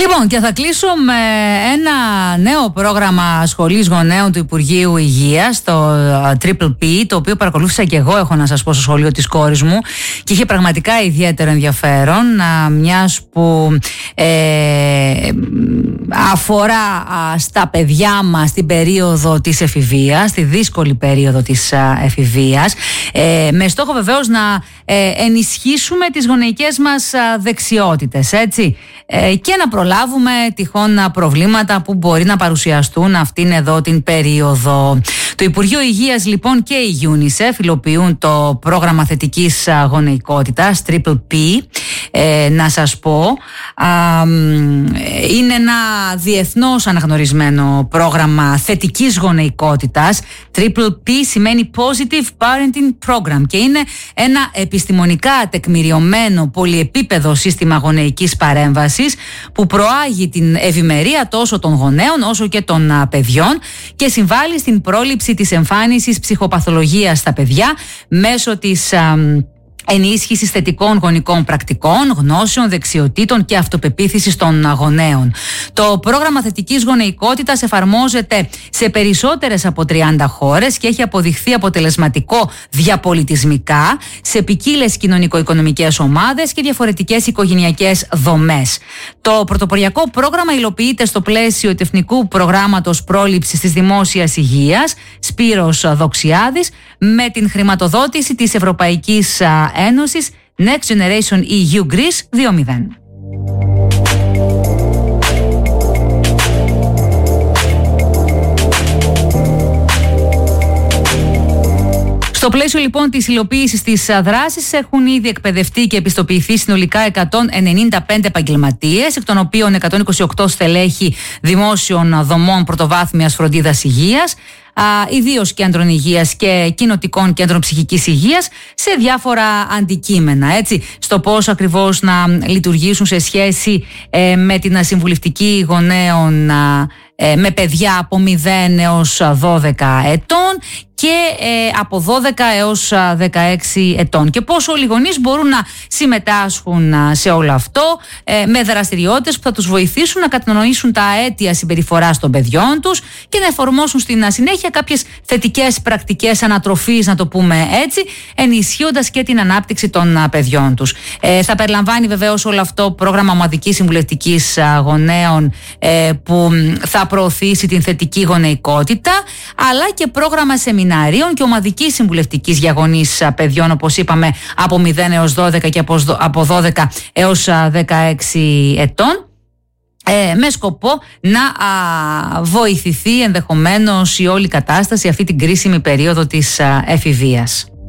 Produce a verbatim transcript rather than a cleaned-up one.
Λοιπόν, και θα κλείσω με ένα νέο πρόγραμμα σχολής γονέων του Υπουργείου Υγείας, το Triple P, το οποίο παρακολούθησα και εγώ, έχω να σας πω, στο σχολείο της κόρης μου και είχε πραγματικά ιδιαίτερο ενδιαφέρον, μιας που ε, αφορά στα παιδιά μας την περίοδο της εφηβείας, τη δύσκολη περίοδο της εφηβείας, ε, με στόχο βεβαίως να ε, ενισχύσουμε τις γονεϊκές μας δεξιότητες, έτσι, ε, και να προλάβουμε τυχόν προβλήματα που μπορεί να παρουσιαστούν αυτήν εδώ την περίοδο. Το Υπουργείο Υγείας λοιπόν και η UNICEF υλοποιούν το πρόγραμμα θετικής γονεϊκότητας Triple P. Ε, να σας πω, α, είναι ένα διεθνώς αναγνωρισμένο πρόγραμμα θετικής γονεϊκότητας. Triple P σημαίνει Positive Parenting Program και είναι ένα επιστημονικά τεκμηριωμένο πολυεπίπεδο σύστημα γονεϊκής παρέμβασης που προάγει την ευημερία τόσο των γονέων όσο και των παιδιών και συμβάλλει στην πρόληψη της εμφάνισης ψυχοπαθολογίας στα παιδιά μέσω της α, ενίσχυσης θετικών γονικών πρακτικών, γνώσεων, δεξιοτήτων και αυτοπεποίθησης των γονέων. Το πρόγραμμα θετικής γονεϊκότητας εφαρμόζεται σε περισσότερες από τριάντα χώρες και έχει αποδειχθεί αποτελεσματικό διαπολιτισμικά σε ποικίλες κοινωνικο-οικονομικές ομάδες και διαφορετικές οικογενειακές δομές. Το πρωτοποριακό πρόγραμμα υλοποιείται στο πλαίσιο του Εθνικού Προγράμματος Πρόληψης της Δημόσιας Υγείας Σπύρος Δοξιάδης με την χρηματοδότηση της Ευρωπαϊκής Ένωσης Next Generation ι γιου Greece δύο μηδέν. Στο πλαίσιο λοιπόν της υλοποίησης της δράσης έχουν ήδη εκπαιδευτεί και επιστοποιηθεί συνολικά εκατόν ενενήντα πέντε επαγγελματίες, εκ των οποίων εκατόν είκοσι οκτώ στελέχη δημόσιων δομών πρωτοβάθμιας φροντίδας υγείας, ιδίως κέντρων υγείας και κοινοτικών κέντρων ψυχικής υγείας σε διάφορα αντικείμενα, έτσι, στο πώς ακριβώς να λειτουργήσουν σε σχέση ε, με την συμβουλευτική γονέων ε, με παιδιά από μηδέν έως δώδεκα ετών και ε, από δώδεκα έως δεκαέξι ετών και πώς όλοι οι γονείς μπορούν να συμμετάσχουν σε όλο αυτό ε, με δραστηριότητες που θα τους βοηθήσουν να κατανοήσουν τα αίτια συμπεριφοράς των παιδιών τους και να εφαρμόσουν στην συνέχεια κάποιες θετικές πρακτικές ανατροφής, να το πούμε έτσι, ενισχύοντας και την ανάπτυξη των παιδιών τους. Ε, θα περιλαμβάνει βεβαίως όλο αυτό πρόγραμμα ομαδικής συμβουλευτικής γονέων ε, που θα προωθήσει την θετική γονεϊκότητα, αλλά και πρόγραμμα σεμιναρίων και ομαδικής συμβουλευτικής για γονείς παιδιών, όπως είπαμε, από μηδέν έως δώδεκα και από δώδεκα έως δεκαέξι ετών. Ε, με σκοπό να α, βοηθηθεί ενδεχομένως η όλη κατάσταση αυτή την κρίσιμη περίοδο της α, εφηβείας.